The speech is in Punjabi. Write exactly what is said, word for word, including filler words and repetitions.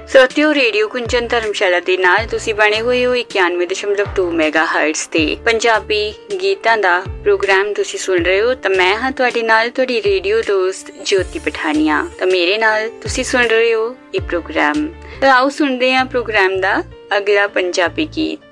ਸੋਤਿਓ ਰੇਡੀਓ ਕੁੰਚਨ ਧਰਮਸ਼ਾਲਾ ਦੇ ਨਾਲ ਤੁਸੀਂ ਬਣੇ ਹੋਏ ਹੋ ਇਕਾਨਵੇਂ ਦਸ਼ਮਲਵ ਦੋ ਮੈਗਾ ਹਰਟਜ਼ ਤੇ ਪੰਜਾਬੀ ਗੀਤਾਂ ਦਾ ਪ੍ਰੋਗਰਾਮ ਤੁਸੀਂ ਸੁਣ ਰਹੇ ਹੋ। ਤਾਂ ਮੈਂ ਹਾਂ ਤੁਹਾਡੇ ਨਾਲ ਤੁਹਾਡੀ ਰੇਡੀਓ ਦੋਸਤ ਜੋਤੀ ਪਠਾਨੀਆ। ਤਾਂ ਮੇਰੇ ਨਾਲ ਤੁਸੀਂ ਸੁਣ ਰਹੇ ਹੋ ਇਹ ਪ੍ਰੋਗਰਾਮ। ਤਾਂ ਆਓ ਸੁਣਦੇ ਹਾਂ ਪ੍ਰੋਗਰਾਮ ਦਾ ਅਗਲਾ ਪੰਜਾਬੀ ਗੀਤ।